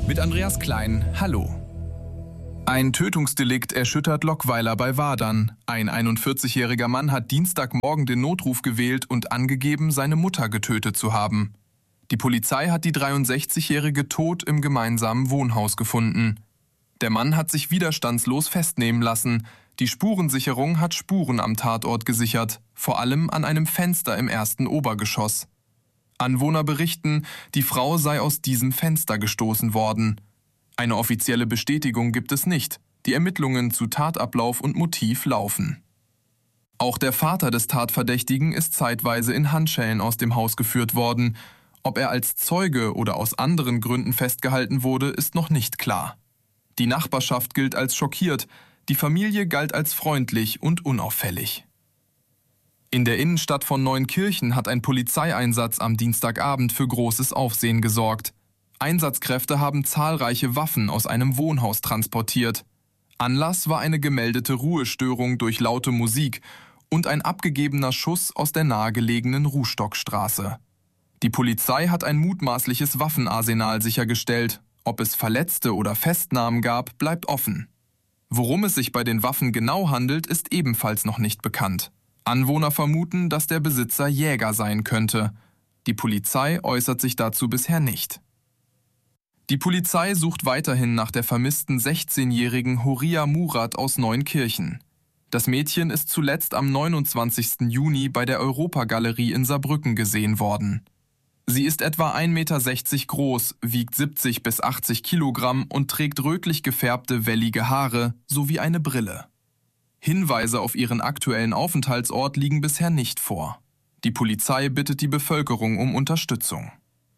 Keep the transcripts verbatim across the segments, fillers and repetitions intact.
Mit Andreas Klein, hallo. Ein Tötungsdelikt erschüttert Lockweiler bei Wadern. Ein einundvierzigjähriger Mann hat Dienstagmorgen den Notruf gewählt und angegeben, seine Mutter getötet zu haben. Die Polizei hat die dreiundsechzigjährige tot im gemeinsamen Wohnhaus gefunden. Der Mann hat sich widerstandslos festnehmen lassen. Die Spurensicherung hat Spuren am Tatort gesichert, vor allem an einem Fenster im ersten Obergeschoss. Anwohner berichten, die Frau sei aus diesem Fenster gestoßen worden. Eine offizielle Bestätigung gibt es nicht. Die Ermittlungen zu Tatablauf und Motiv laufen. Auch der Vater des Tatverdächtigen ist zeitweise in Handschellen aus dem Haus geführt worden. Ob er als Zeuge oder aus anderen Gründen festgehalten wurde, ist noch nicht klar. Die Nachbarschaft gilt als schockiert, die Familie galt als freundlich und unauffällig. In der Innenstadt von Neunkirchen hat ein Polizeieinsatz am Dienstagabend für großes Aufsehen gesorgt. Einsatzkräfte haben zahlreiche Waffen aus einem Wohnhaus transportiert. Anlass war eine gemeldete Ruhestörung durch laute Musik und ein abgegebener Schuss aus der nahegelegenen Ruhstockstraße. Die Polizei hat ein mutmaßliches Waffenarsenal sichergestellt. Ob es Verletzte oder Festnahmen gab, bleibt offen. Worum es sich bei den Waffen genau handelt, ist ebenfalls noch nicht bekannt. Anwohner vermuten, dass der Besitzer Jäger sein könnte. Die Polizei äußert sich dazu bisher nicht. Die Polizei sucht weiterhin nach der vermissten sechzehnjährigen Horia Murat aus Neunkirchen. Das Mädchen ist zuletzt am neunundzwanzigsten Juni bei der Europagalerie in Saarbrücken gesehen worden. Sie ist etwa ein Meter sechzig groß, wiegt siebzig bis achtzig Kilogramm und trägt rötlich gefärbte, wellige Haare sowie eine Brille. Hinweise auf ihren aktuellen Aufenthaltsort liegen bisher nicht vor. Die Polizei bittet die Bevölkerung um Unterstützung.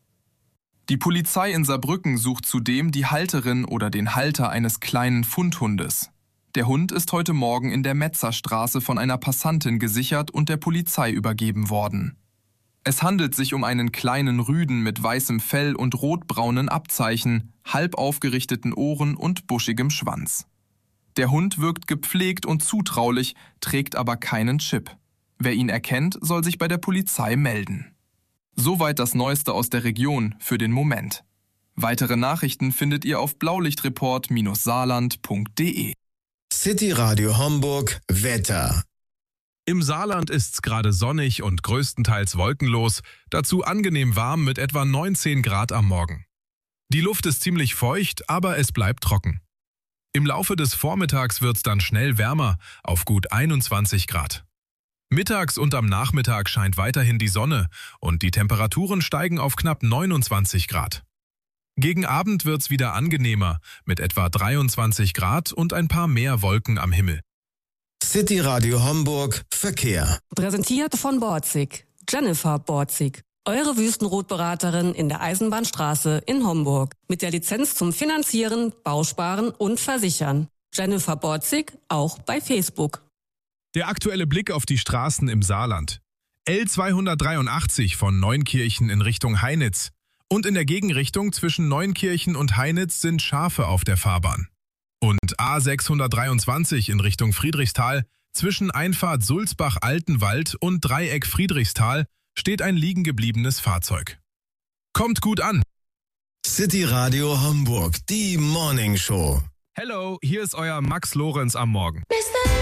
Die Polizei in Saarbrücken sucht zudem die Halterin oder den Halter eines kleinen Fundhundes. Der Hund ist heute Morgen in der Metzerstraße von einer Passantin gesichert und der Polizei übergeben worden. Es handelt sich um einen kleinen Rüden mit weißem Fell und rotbraunen Abzeichen, halb aufgerichteten Ohren und buschigem Schwanz. Der Hund wirkt gepflegt und zutraulich, trägt aber keinen Chip. Wer ihn erkennt, soll sich bei der Polizei melden. Soweit das Neueste aus der Region für den Moment. Weitere Nachrichten findet ihr auf blaulichtreport Bindestrich saarland Punkt de. City Radio Homburg Wetter. Im Saarland ist's gerade sonnig und größtenteils wolkenlos, dazu angenehm warm mit etwa neunzehn Grad am Morgen. Die Luft ist ziemlich feucht, aber es bleibt trocken. Im Laufe des Vormittags wird's dann schnell wärmer, auf gut einundzwanzig Grad. Mittags und am Nachmittag scheint weiterhin die Sonne und die Temperaturen steigen auf knapp neunundzwanzig Grad. Gegen Abend wird's wieder angenehmer, mit etwa dreiundzwanzig Grad und ein paar mehr Wolken am Himmel. City Radio Homburg Verkehr. Präsentiert von Borzig. Jennifer Borzig. Eure Wüstenrotberaterin in der Eisenbahnstraße in Homburg. Mit der Lizenz zum Finanzieren, Bausparen und Versichern. Jennifer Borzig, auch bei Facebook. Der aktuelle Blick auf die Straßen im Saarland. L zweihundertdreiundachtzig von Neunkirchen in Richtung Heinitz. Und in der Gegenrichtung zwischen Neunkirchen und Heinitz sind Schafe auf der Fahrbahn. Und A sechshundertdreiundzwanzig in Richtung Friedrichsthal, zwischen Einfahrt Sulzbach-Altenwald und Dreieck Friedrichsthal steht ein liegen gebliebenes Fahrzeug. Kommt gut an! City Radio Homburg, die Morning Show. Hello, hier ist euer Max Lorenz am Morgen. Mister